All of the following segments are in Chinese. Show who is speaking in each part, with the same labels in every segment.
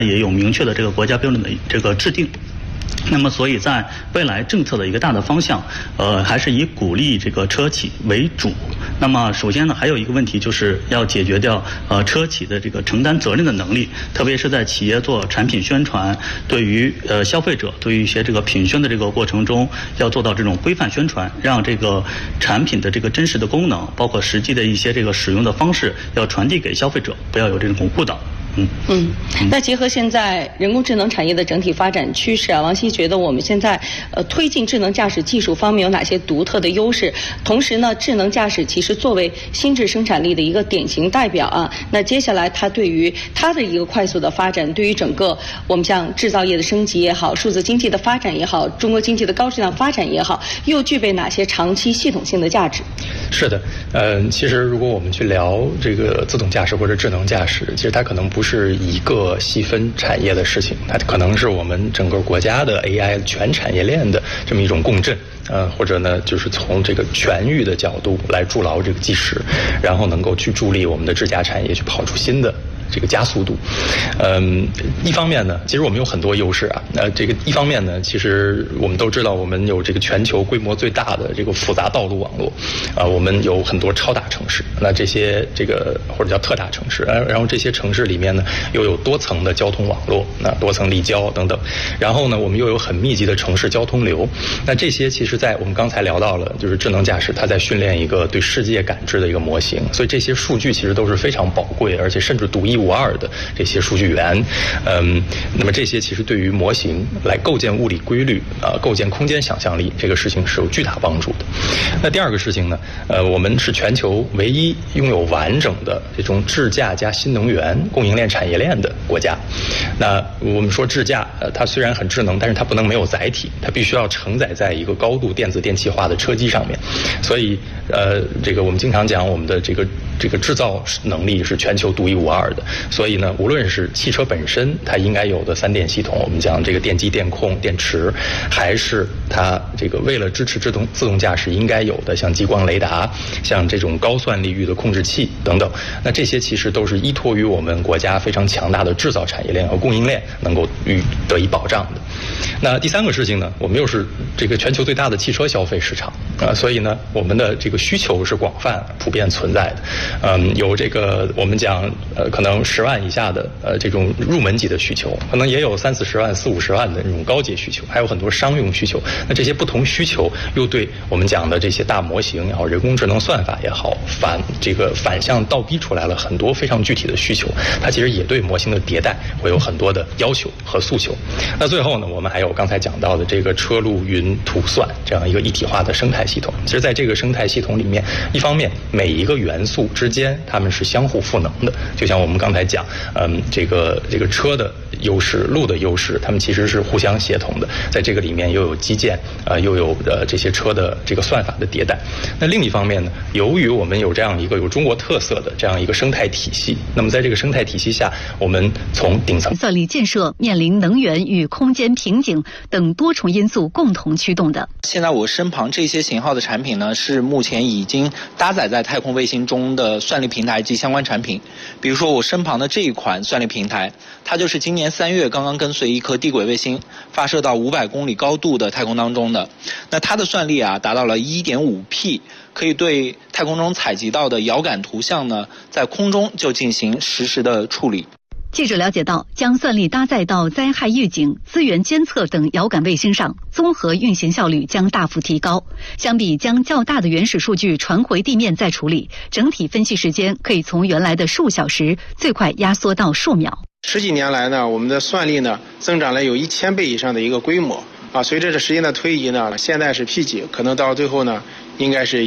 Speaker 1: 也有明确的这个国家标准的这个制定。那么，所以在未来政策的一个大的方向，还是以鼓励这个车企为主。那么，首先呢，还有一个问题就是要解决掉车企的这个承担责任的能力，特别是在企业做产品宣传，对于消费者，对于一些这个品宣的这个过程中，要做到这种规范宣传，让这个产品的这个真实的功能，包括实际的一些这个使用的方式，要传递给消费者，不要有这种误导。
Speaker 2: 那结合现在人工智能产业的整体发展趋势啊，王希觉得我们现在推进智能驾驶技术方面有哪些独特的优势？同时呢，智能驾驶其实作为新质生产力的一个典型代表啊，那接下来它对于它的一个快速的发展，对于整个我们像制造业的升级也好，数字经济的发展也好，中国经济的高质量发展也好，又具备哪些长期系统性的价值？
Speaker 3: 是的，其实如果我们去聊这个自动驾驶或者智能驾驶，其实它可能不是一个细分产业的事情，它可能是我们整个国家的 AI 全产业链的这么一种共振，或者呢，就是从这个全域的角度来筑牢这个基石，然后能够去助力我们的智驾产业去跑出新的这个加速度。一方面呢，其实我们有很多优势啊。这个一方面呢，其实我们都知道，我们有这个全球规模最大的这个复杂道路网络，我们有很多超大城市，那这些这个或者叫特大城市，然后这些城市里面呢，又有多层的交通网络，那多层立交等等，然后呢，我们又有很密集的城市交通流，那这些其实在我们刚才聊到了，就是智能驾驶它在训练一个对世界感知的一个模型，所以这些数据其实都是非常宝贵，而且甚至独一无二的这些数据源。那么这些其实对于模型来构建物理规律构建空间想象力这个事情是有巨大帮助的。那第二个事情呢，我们是全球唯一拥有完整的这种智驾加新能源供应链产业链的国家。那我们说智驾它虽然很智能，但是它不能没有载体，它必须要承载在一个高度电子电气化的车机上面。所以这个我们经常讲我们的这个制造能力是全球独一无二的。所以呢，无论是汽车本身它应该有的3电系统，我们讲这个电机、电控、电池，还是它这个为了支持自动驾驶应该有的像激光雷达、像这种高算力域的控制器等等，那这些其实都是依托于我们国家非常强大的制造产业链和供应链能够得以保障的。那第三个事情呢，我们又是这个全球最大的汽车消费市场所以呢，我们的这个需求是广泛普遍存在的。有这个我们讲可能10万以下的这种入门级的需求，可能也有30-40万、40-50万的这种高阶需求，还有很多商用需求。那这些不同需求又对我们讲的这些大模型也好，人工智能算法也好，反向倒逼出来了很多非常具体的需求。它其实也对模型的迭代会有很多的要求和诉求。那最后呢，我们还有刚才讲到的这个车路云图算这样一个一体化的生态系统。其实在这个生态系统里面，一方面每一个元素之间它们是相互赋能的，就像我们刚才讲这个车的优势、路的优势，它们其实是互相协同的。在这个里面又有基建又有这些车的这个算法的迭代。那另一方面呢，由于我们有这样一个有中国特色的这样一个生态体系，那么在这个生态体系下，我们从顶层
Speaker 4: 算力建设面临能源与空间瓶颈等多重因素共同驱动的。
Speaker 5: 现在我身旁这些型号的产品呢，是目前已经搭载在太空卫星中的算力平台及相关产品。比如说我身旁的这一款算力平台，它就是今年3月刚刚跟随一颗低轨卫星发射到500公里高度的太空当中的。那它的算力达到了 1.5P， 可以对太空中采集到的遥感图像呢，在空中就进行实时的处理。
Speaker 4: 记者了解到，将算力搭载到灾害预警、资源监测等遥感卫星上，综合运行效率将大幅提高。相比将较大的原始数据传回地面再处理，整体分析时间可以从原来的数小时最快压缩到数秒。
Speaker 6: 10几年来呢，我们的算力呢增长了有1000倍以上的一个规模随着这时间的推移呢，现在是 P 级，可能到最后呢应该是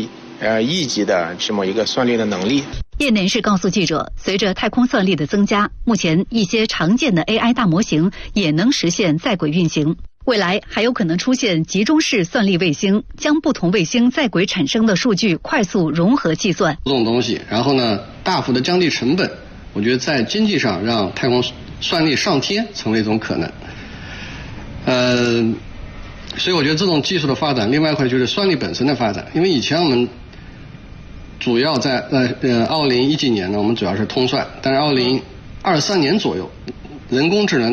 Speaker 6: E 级的这么一个算力的能力。
Speaker 4: 业内人士告诉记者，随着太空算力的增加，目前一些常见的 AI 大模型也能实现在轨运行。未来还有可能出现集中式算力卫星，将不同卫星在轨产生的数据快速融合计算。
Speaker 7: 这种东西，然后呢，大幅的降低成本，我觉得在经济上让太空算力上天成为一种可能。所以我觉得这种技术的发展，另外一块就是算力本身的发展，因为以前我们主要在2010几年呢，我们主要是通算，但是2023年左右， 人工智能